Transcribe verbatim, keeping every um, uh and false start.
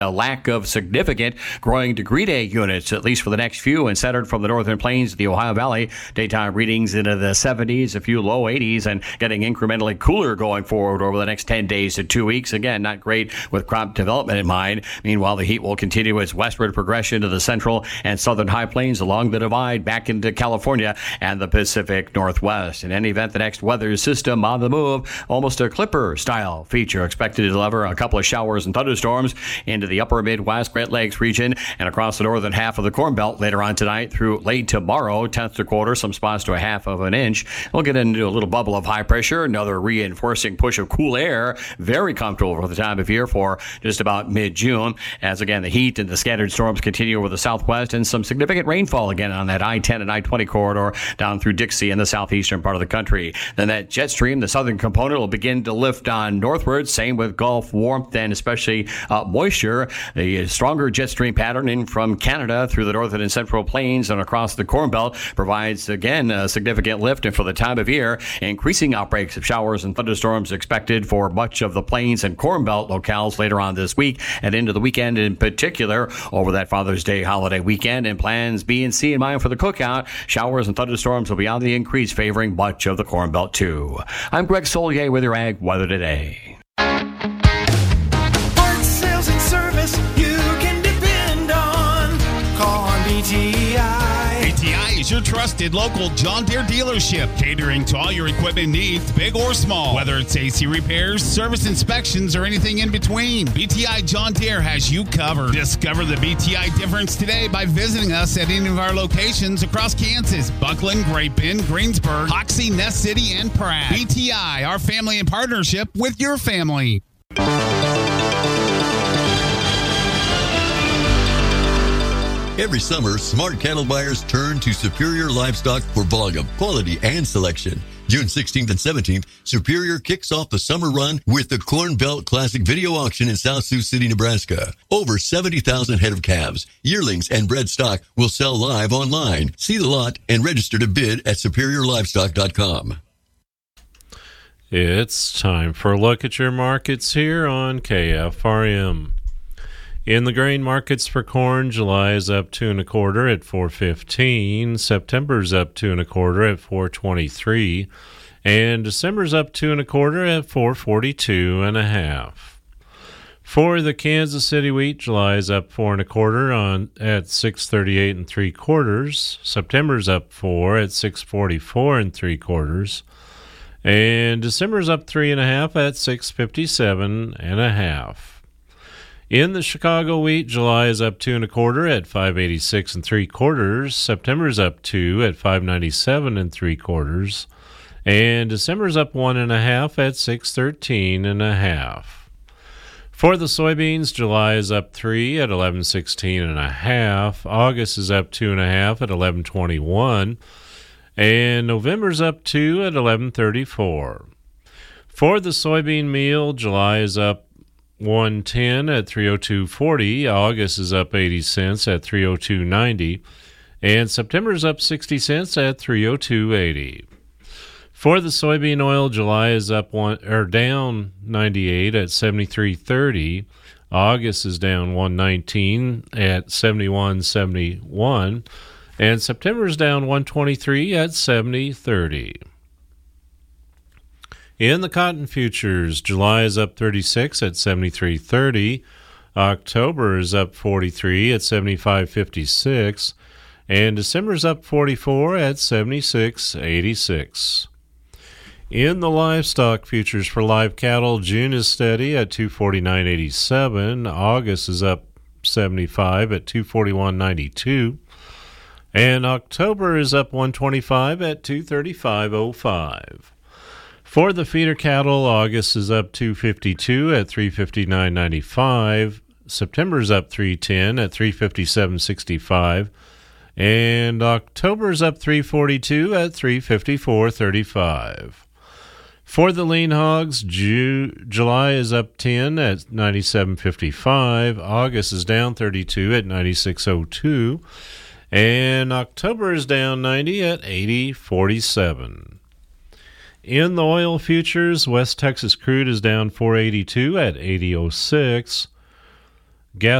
a lack of significant growing degree day units, at least for the next few, and centered from the northern plains to the Ohio Valley. Daytime readings into the seventies, a few low eighties, and getting incrementally cooler going forward over the next ten days to two weeks. Again, not great with crop development in mind. Meanwhile, the heat will continue its westward progression to the central and southern high plains along the divide back into California and the Pacific Northwest. In any event, the next weather system on the move, almost a Clipper-style feature, expected to deliver a couple of showers and thunderstorms into the upper Midwest, Great Lakes region, and across the northern half of the Corn Belt later on tonight through late tomorrow, tenth to quarter, some spots to a half of an inch. We'll get into a little bubble of high pressure, another reinforcing push of cool air. Very comfortable for the time of year for just about mid-June, as again the heat and the scattered storms continue over the southwest, and some significant rainfall again on that I ten and I twenty corridor down through Dixie in the southeastern part of the country. Then that jet stream, the southern component, will begin to lift on northward. Same with Gulf warmth and especially uh, moisture. The stronger jet stream pattern in from Canada through the northern and central plains and across the Corn Belt provides, again, a significant lift. And for the time of year, increasing outbreaks of showers and thunderstorms expected for much of the plains and Corn Belt locales later on this week and into the weekend in particular over that Father's Day holiday weekend. And plans B and C in mind for the cookout. Showers and thunderstorms will be on the increase, favoring much of the Corn Belt too. I'm Greg Solier with your Ag Weather Today. You can depend on. Call on B T I. B T I is your trusted local John Deere dealership, catering to all your equipment needs, big or small. Whether it's A C repairs, service inspections, or anything in between, B T I John Deere has you covered. Discover the B T I difference today by visiting us at any of our locations across Kansas, Buckland, Great Bend, Greensburg, Hoxie, Nest City, and Pratt. B T I, our family in partnership with your family. Every summer, smart cattle buyers turn to Superior Livestock for volume, quality, and selection. June sixteenth and seventeenth, Superior kicks off the summer run with the Corn Belt Classic Video Auction in South Sioux City, Nebraska. Over seventy thousand head of calves, yearlings, and bred stock will sell live online. See the lot and register to bid at superior livestock dot com. It's time for a look at your markets here on K F R M. In the grain markets for corn, July is up two and a quarter at four fifteen. September's up two and a quarter at four twenty-three, and December's up two and a quarter at four forty-two and a half. For the Kansas City wheat, July is up four and a quarter on at six thirty-eight and three quarters. September's up four at six forty-four and three quarters, and December's up three and a half at six fifty-seven and a half. In the Chicago wheat, July is up two and a quarter at five eighty-six and three quarters. September's up two at five ninety-seven and three quarters, and December's up one and a half at six thirteen and a half. For the soybeans, July is up three at eleven sixteen and a half. August is up two and a half at eleven twenty-one, and November's up two at eleven thirty-four. For the soybean meal, July is up one ten at three oh two forty. August is up eighty cents at three oh two ninety, and September's up sixty cents at three oh two eighty. For the soybean oil, July is up one or down ninety-eight at seventy-three thirty. August is down one nineteen at seventy-one seventy-one, and September's down one twenty-three at seventy thirty. In the cotton futures, July is up thirty-six at seventy-three thirty. October is up forty-three at seventy-five fifty-six, and December's up forty-four at seventy-six eighty-six. In the livestock futures for live cattle, June is steady at two forty-nine eighty-seven. August is up seventy-five at two forty-one ninety-two, and October is up one twenty-five at two thirty-five oh five. For the feeder cattle, August is up two fifty-two at three fifty-nine ninety-five. September's up three ten at three fifty-seven sixty-five, and October's up three forty-two at three fifty-four thirty-five. For the lean hogs, Ju- July is up ten at ninety-seven fifty-five. August is down thirty-two at ninety-six oh two, and October is down ninety at eighty forty-seven. In the oil futures, West Texas crude is down four eighty-two at eighty oh six, Gas